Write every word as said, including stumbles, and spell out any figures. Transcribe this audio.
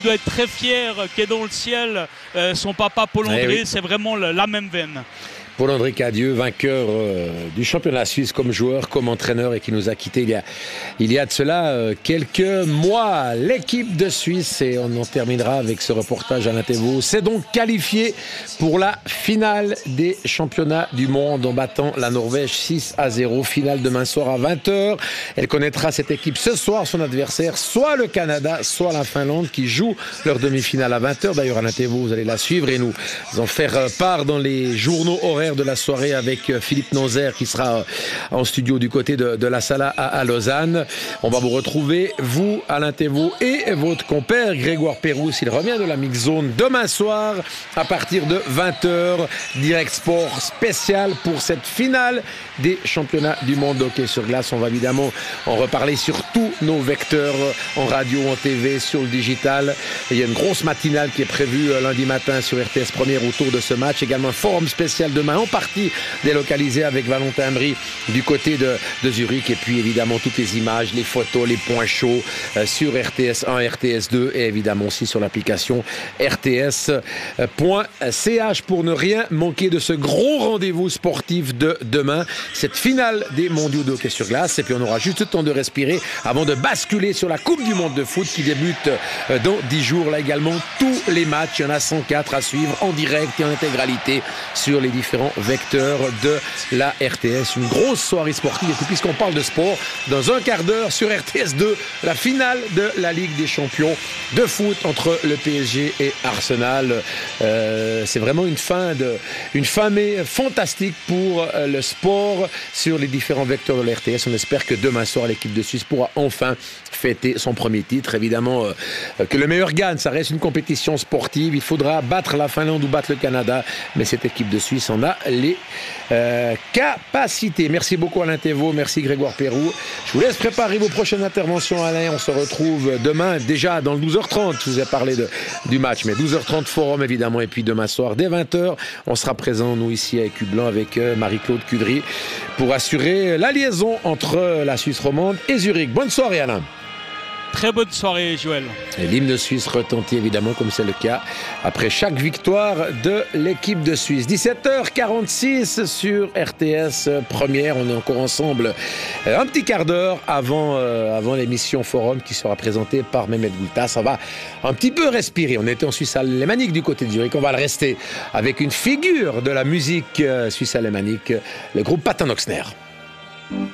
Il doit être très fier qu'est dans le ciel euh, son papa Paul André, eh oui. C'est vraiment la, la même veine. Paul André Cadieux, vainqueur euh, du championnat suisse comme joueur, comme entraîneur et qui nous a quittés il y a, il y a de cela euh, quelques mois. L'équipe de Suisse, et on en terminera avec ce reportage à l'Intévo, s'est donc qualifiée pour la finale des championnats du monde en battant la Norvège six à zéro. Finale demain soir à vingt heures. Elle connaîtra cette équipe ce soir, son adversaire, soit le Canada, soit la Finlande qui joue leur demi-finale à vingt heures. D'ailleurs à l'Intévo, vous allez la suivre et nous en faire part dans les journaux horaires de la soirée avec Philippe Nonzer qui sera en studio du côté de, de la Sala à, à Lausanne. On va vous retrouver, vous, Alain Thévault et votre compère Grégoire Péroux, s'il revient de la Mix Zone demain soir à partir de vingt heures. Direct Sport spécial pour cette finale des championnats du monde de hockey sur glace. On va évidemment en reparler sur tous nos vecteurs, en radio, en T V, sur le digital. Et il y a une grosse matinale qui est prévue lundi matin sur R T S Première autour de ce match. Également un forum spécial demain en partie délocalisé avec Valentin Brie du côté de, de Zurich. Et puis évidemment toutes les images, les photos, les points chauds euh, sur R T S un, R T S deux et évidemment aussi sur l'application R T S point C H pour ne rien manquer de ce gros rendez-vous sportif de demain. Cette finale des mondiaux de hockey sur glace. Et puis on aura juste le temps de respirer avant de basculer sur la Coupe du monde de foot qui débute dans dix jours. Là également, tous les matchs, il y en a cent quatre à suivre en direct et en intégralité sur les différents vecteurs de la R T S. Une grosse soirée sportive. Et puis puisqu'on parle de sport, dans un quart d'heure sur R T S deux, la finale de la Ligue des champions de foot entre le P S G et Arsenal. Euh, c'est vraiment une fin de, une fin mais fantastique pour euh, le sport sur les différents vecteurs de la R T S. On espère que demain soir, l'équipe de Suisse pourra enfin fêter son premier titre. Évidemment, euh, que le meilleur gagne, ça reste une compétition sportive. Il faudra battre la Finlande ou battre le Canada, mais cette équipe de Suisse en a les euh, capacités. Merci beaucoup Alain Thévault, merci Grégoire Péroux. Je vous laisse préparer vos prochaines interventions, Alain. On se retrouve demain, déjà dans le douze heures trente. Je vous ai parlé de, du match, mais douze heures trente forum évidemment. Et puis demain soir, dès vingt heures, on sera présent, nous ici à Écu Blanc, avec euh, Marie-Claude Cudry, pour assurer la liaison entre la Suisse romande et Zurich. Bonne soirée, Alain. Très bonne soirée, Joël. Et l'hymne suisse retentit évidemment, comme c'est le cas, après chaque victoire de l'équipe de Suisse. dix-sept heures quarante-six sur R T S Première. On est encore ensemble un petit quart d'heure avant, euh, avant l'émission Forum qui sera présentée par Mehmet Goultas. On va un petit peu respirer. On était en Suisse alémanique du côté de Zurich. On va le rester avec une figure de la musique suisse alémanique, le groupe Patin Oxner.